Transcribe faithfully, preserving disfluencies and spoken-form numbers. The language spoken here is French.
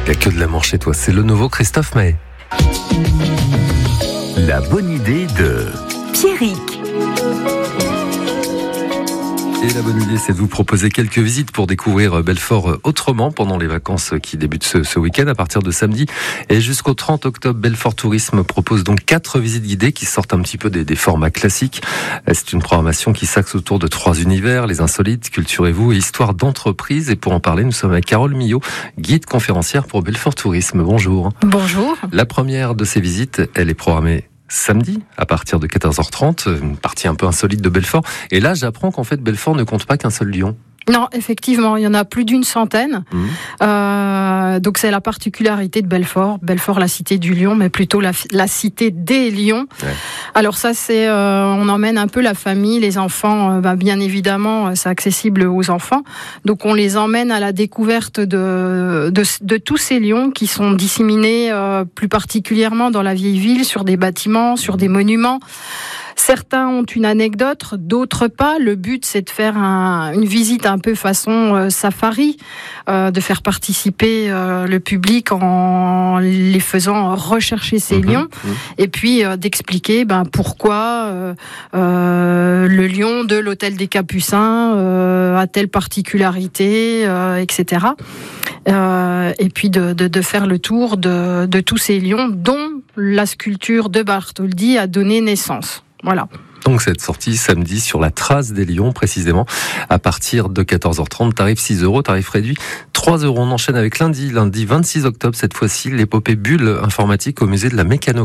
Il n'y a que de l'amour chez toi. C'est le nouveau Christophe Maé. La bonne idée de Pierrick. Et la bonne idée, c'est de vous proposer quelques visites pour découvrir Belfort autrement pendant les vacances qui débutent ce, ce week-end à partir de samedi et jusqu'au trente octobre. Belfort Tourisme propose donc quatre visites guidées qui sortent un petit peu des, des formats classiques. C'est une programmation qui s'axe autour de trois univers, les insolites, culturez-vous et histoire d'entreprise. Et pour en parler, nous sommes avec Carole Millot, guide conférencière pour Belfort Tourisme. Bonjour. Bonjour. La première de ces visites, elle est programmée samedi, à partir de quatorze heures trente, une partie un peu insolite de Belfort. Et là, j'apprends qu'en fait, Belfort ne compte pas qu'un seul lion. Non, effectivement, il y en a plus d'une centaine. Mmh. Euh, donc c'est la particularité de Belfort. Belfort, la cité du lion, mais plutôt la, la cité des lions. Ouais. Alors ça, c'est, euh, on emmène un peu la famille, les enfants. Euh, bah, bien évidemment, c'est accessible aux enfants. Donc on les emmène à la découverte de de, de tous ces lions qui sont disséminés euh, plus particulièrement dans la vieille ville, sur des bâtiments, sur des monuments. Certains ont une anecdote, d'autres pas. Le but, c'est de faire un, une visite un peu façon euh, safari, euh, de faire participer euh, le public en les faisant rechercher ces mmh, lions, mmh. et puis euh, d'expliquer ben, pourquoi euh, euh, le lion de l'hôtel des Capucins euh, a telle particularité, euh, et cetera. Euh, et puis de, de, de faire le tour de, de tous ces lions dont la sculpture de Bartholdi a donné naissance. Voilà. Donc cette sortie samedi sur la trace des lions précisément à partir de quatorze heures trente, tarif six euros, tarif réduit trois euros. On enchaîne avec lundi, lundi vingt-six octobre cette fois-ci, l'épopée Bulle informatique au musée de la mécano.